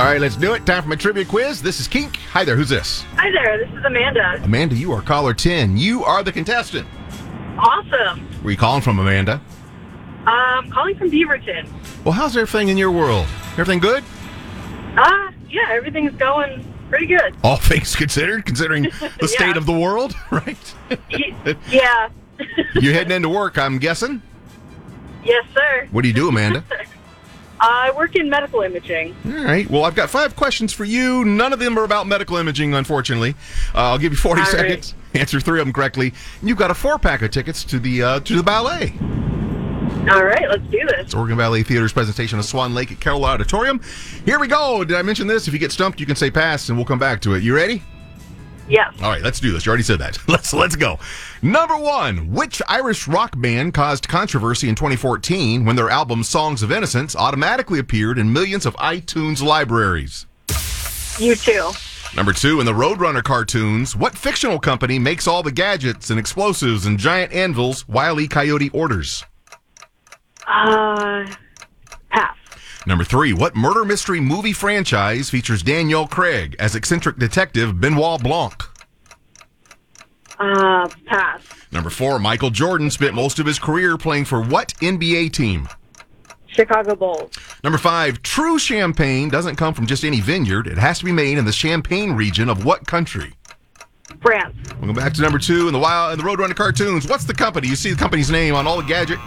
right, let's do it. Time for my trivia quiz. This is Kink. Hi there, who's this? Hi there, this is Amanda. Amanda, you are caller 10. You are the contestant. Awesome. Where are you calling from, Amanda? Calling from Beaverton. Well, how's everything in your world? Everything good? Yeah, everything's going pretty good. All things considered, considering the state of the world, right? Yeah. You're heading into work, I'm guessing? Yes, sir. What do you do, Amanda? I work in medical imaging. All right. Well, I've got 5 questions for you. None of them are about medical imaging, unfortunately. I'll give you 40 All seconds. Right. Answer 3 of them correctly. And you've got a 4-pack of tickets to the ballet. All right, let's do this. It's Oregon Ballet Theater's presentation of Swan Lake at Carroll Auditorium. Here we go. Did I mention this? If you get stumped, you can say pass, and we'll come back to it. You ready? Yes. All right, let's do this. You already said that. Let's go. Number 1. Which Irish rock band caused controversy in 2014 when their album Songs of Innocence automatically appeared in millions of iTunes libraries? U2. Number 2. In the Roadrunner cartoons, what fictional company makes all the gadgets and explosives and giant anvils Wile E. Coyote orders? Pass. Number 3. What murder mystery movie franchise features Danielle Craig as eccentric detective Benoit Blanc? Pass. Number 4. Michael Jordan spent most of his career playing for what NBA team? Chicago Bulls. Number 5. True champagne doesn't come from just any vineyard. It has to be made in the Champagne region of what country? France. We'll go back to number 2. In the Roadrunner cartoons, what's the company? You see the company's name on all the gadget.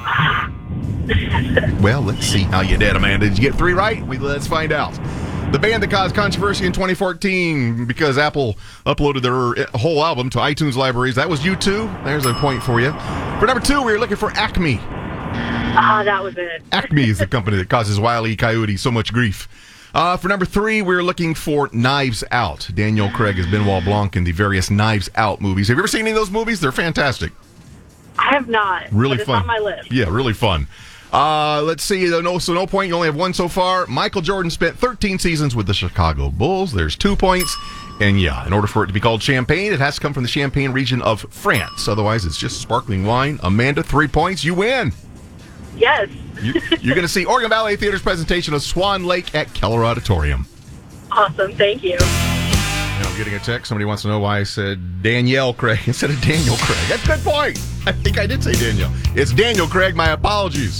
Well, let's see how you did, Amanda. Did you get 3 right? Let's find out. The band that caused controversy in 2014 because Apple uploaded their whole album to iTunes libraries, that was U2. There's a point for you. For number 2, we were looking for Acme. That was it. Acme is the company that causes Wile E. Coyote so much grief. For number 3, we were looking for Knives Out. Danielle Craig as Benoit Blanc in the various Knives Out movies. Have you ever seen any of those movies? They're fantastic. I have not. Really but it's fun. on my list. Yeah, really fun. Let's see. No point. You only have 1 so far. Michael Jordan spent 13 seasons with the Chicago Bulls. There's 2 points. And yeah, in order for it to be called champagne, it has to come from the Champagne region of France. Otherwise, it's just sparkling wine. Amanda, 3 points. You win. Yes. You're going to see Oregon Ballet Theater's presentation of Swan Lake at Keller Auditorium. Awesome. Thank you. And I'm getting a text. Somebody wants to know why I said Danielle Craig instead of Daniel Craig. That's a good point. I think I did say Danielle. It's Daniel Craig. My apologies.